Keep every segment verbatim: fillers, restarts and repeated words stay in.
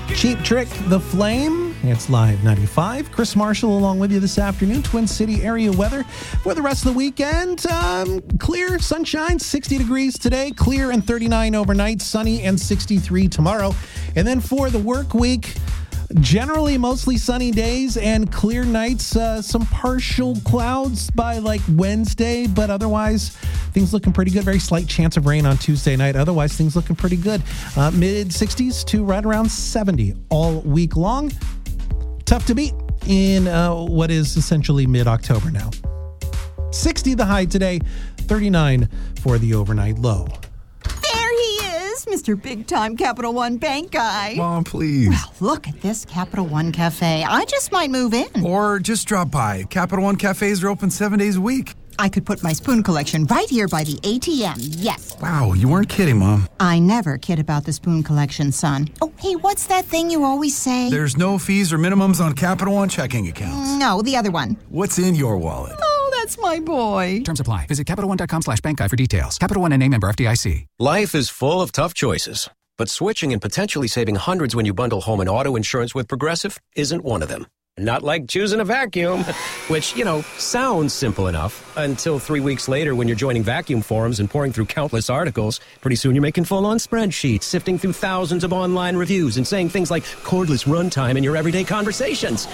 Cheap Trick, The Flame. It's Live ninety-five. Chris Marshall along with you this afternoon. Twin City area weather for the rest of the weekend. Um, clear, sunshine, sixty degrees today. Clear and thirty-nine overnight. Sunny and sixty-three tomorrow. And then for the work week, generally mostly sunny days and clear nights. Uh, some partial clouds by like Wednesday, but otherwise things looking pretty good. Very slight chance of rain on Tuesday night. Otherwise things looking pretty good. Uh, mid sixties to right around seventy all week long. Tough to beat in uh, what is essentially mid-October now. sixty the high today, thirty-nine for the overnight low. There he is, Mister Big Time Capital One Bank guy. Mom, please. Well, look at this Capital One Cafe. I just might move in. Or just drop by. Capital One cafes are open seven days a week. I could put my spoon collection right here by the A T M, yes. Wow, you weren't kidding, Mom. I never kid about the spoon collection, son. Oh, hey, what's that thing you always say? There's no fees or minimums on Capital One checking accounts. No, the other one. What's in your wallet? Oh, that's my boy. Terms apply. Visit CapitalOne.com slash bank guy for details. Capital One N A member F D I C. Life is full of tough choices, but switching and potentially saving hundreds when you bundle home and auto insurance with Progressive isn't one of them. Not like choosing a vacuum, which, you know, sounds simple enough until three weeks later when you're joining vacuum forums and pouring through countless articles. Pretty soon you're making full-on spreadsheets, sifting through thousands of online reviews and saying things like cordless runtime in your everyday conversations.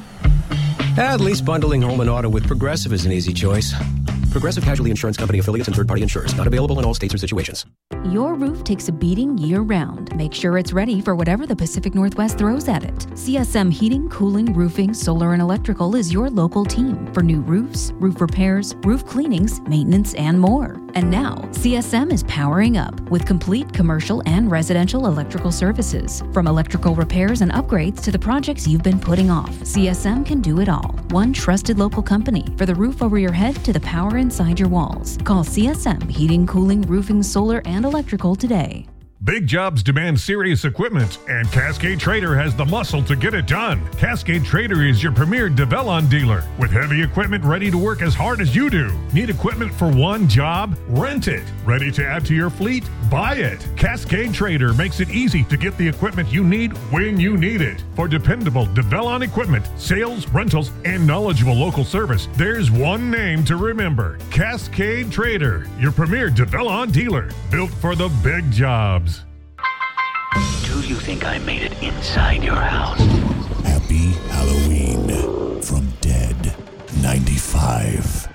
At least bundling home and auto with Progressive is an easy choice. Progressive Casualty Insurance Company affiliates and third-party insurers. Not available in all states or situations. Your roof takes a beating year-round. Make sure it's ready for whatever the Pacific Northwest throws at it. C S M Heating, Cooling, Roofing, Solar, and Electrical is your local team for new roofs, roof repairs, roof cleanings, maintenance, and more. And now, C S M is powering up with complete commercial and residential electrical services. From electrical repairs and upgrades to the projects you've been putting off, C S M can do it all. One trusted local company for the roof over your head to the power inside your walls. Call C S M Heating, Cooling, Roofing, Solar, and Electrical today. Big jobs demand serious equipment, and Cascade Trader has the muscle to get it done. Cascade Trader is your premier Develon dealer with heavy equipment ready to work as hard as you do. Need equipment for one job? Rent it. Ready to add to your fleet? Buy it. Cascade Trader makes it easy to get the equipment you need when you need it. For dependable Develon equipment, sales, rentals, and knowledgeable local service, there's one name to remember. Cascade Trader, your premier Develon dealer, built for the big jobs. Do you think I made it inside your house? Happy Halloween from Dead ninety-five.